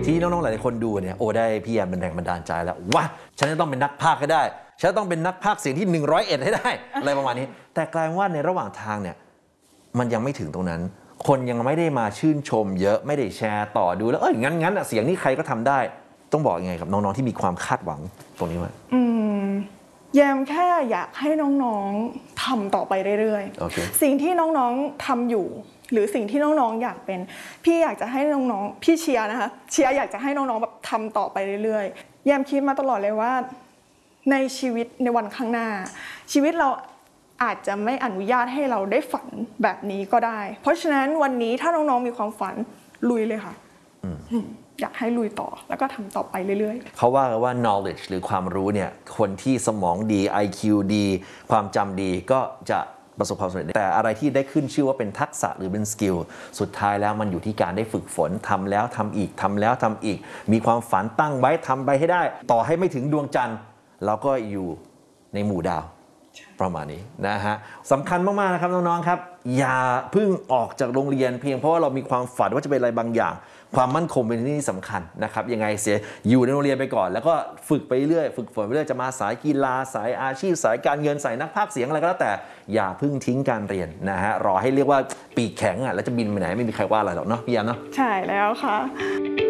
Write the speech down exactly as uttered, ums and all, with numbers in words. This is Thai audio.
ที่น้องๆหลายคนดูเนี่ยโอ้ได้พี่แอมเป็นแรงบันดาลใจแล้วว่าฉันจะต้องเป็นนักพากย์ให้ได้ฉันต้องเป็นนักพากย์เสียงที่หนึ่งร้อยเอ็ดให้ได้อะไรประมาณนี้แต่กลายว่าในระหว่างทางเนี่ยมันยังไม่ถึงตรงนั้นคนยังไม่ได้มาชื่นชมเยอะไม่ได้แชร์ต่อดูแล้วเอ้ยงั้นงั้นเสียงนี้ใครก็ทำได้ต้องบอกยังไงกับน้องๆที่มีความคาดหวังตรงนี้ว่าอืมแยมแค่อยากให้น้องๆทำต่อไปเรื่อยๆ okay. สิ่งที่น้องๆทำอยู่หรือสิ่งที่น้องๆอยากเป็นพี่อยากจะให้น้องๆพี่เชียร์นะคะเชียร์อยากจะให้น้องๆแบบทำต่อไปเรื่อยๆแยมคิดมาตลอดเลยว่าในชีวิตในวันข้างหน้าชีวิตเราอาจจะไม่อนุญาตให้เราได้ฝันแบบนี้ก็ได้เพราะฉะนั้นวันนี้ถ้าน้องๆมีความฝันลุยเลยค่ะอยากให้ลุยต่อแล้วก็ทำต่อไปเรื่อยๆเขาว่ากันว่า knowledge หรือความรู้เนี่ยคนที่สมองดี ไอ คิว ดีความจำดีก็จะประสบความสำเร็จแต่อะไรที่ได้ขึ้นชื่อว่าเป็นทักษะหรือเป็นสกิลสุดท้ายแล้วมันอยู่ที่การได้ฝึกฝนทำแล้วทำอีกทำแล้วทำอีกมีความฝันตั้งไว้ทำไปให้ได้ต่อให้ไม่ถึงดวงจันทร์เราก็อยู่ในหมู่ดาวประมาณนี้นะฮะสำคัญมากๆนะครับน้องๆครับอย่าเพิ่งออกจากโรงเรียนเพียงเพราะว่าเรามีความฝันว่าจะเป็นอะไรบางอย่างความมั่นคงเป็นที่สำคัญนะครับยังไงเสียอยู่ในโรงเรียนไปก่อนแล้วก็ฝึกไปเรื่อยฝึกฝนไปเรื่อยจะมาสายกีฬาสายอาชีพสายการเงินสายนักพากย์เสียงอะไรก็แล้วแต่อย่าเพิ่งทิ้งการเรียนนะฮะรอให้เรียกว่าปีกแข็งอ่ะแล้วจะบินไปไหนไม่มีใครว่าอะไรหรอกเนาะพี่ยามเนาะใช่แล้วค่ะ